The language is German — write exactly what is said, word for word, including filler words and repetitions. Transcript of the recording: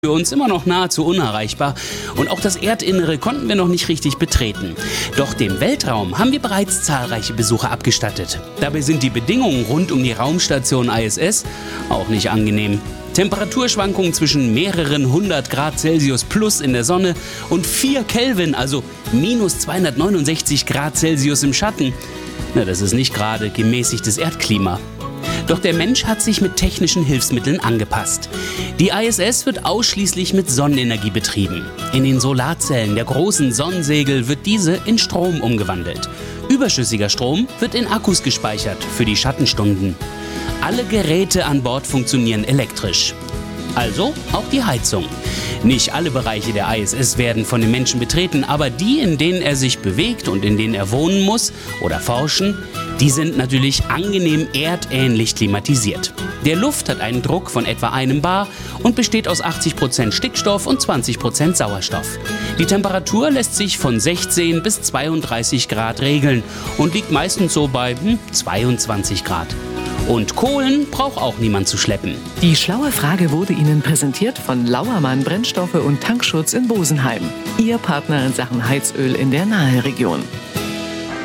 für uns immer noch nahezu unerreichbar und auch das Erdinnere konnten wir noch nicht richtig betreten. Doch dem Weltraum haben wir bereits zahlreiche Besuche abgestattet. Dabei sind die Bedingungen rund um die Raumstation I S S auch nicht angenehm. Temperaturschwankungen zwischen mehreren hundert Grad Celsius plus in der Sonne und vier Kelvin, also minus zweihundertneunundsechzig Grad Celsius im Schatten. Na, das ist nicht gerade gemäßigtes Erdklima. Doch der Mensch hat sich mit technischen Hilfsmitteln angepasst. Die I S S wird ausschließlich mit Sonnenenergie betrieben. In den Solarzellen der großen Sonnensegel wird diese in Strom umgewandelt. Überschüssiger Strom wird in Akkus gespeichert für die Schattenstunden. Alle Geräte an Bord funktionieren elektrisch. Also auch die Heizung. Nicht alle Bereiche der I S S werden von den Menschen betreten, aber die, in denen er sich bewegt und in denen er wohnen muss oder forschen, die sind natürlich angenehm erdähnlich klimatisiert. Der Luft hat einen Druck von etwa einem Bar und besteht aus achtzig Prozent Stickstoff und zwanzig Prozent Sauerstoff. Die Temperatur lässt sich von sechzehn bis zweiunddreißig Grad regeln und liegt meistens so bei hm, zweiundzwanzig Grad. Und Kohlen braucht auch niemand zu schleppen. Die schlaue Frage wurde Ihnen präsentiert von Lauermann Brennstoffe und Tankschutz in Bosenheim. Ihr Partner in Sachen Heizöl in der Naheregion.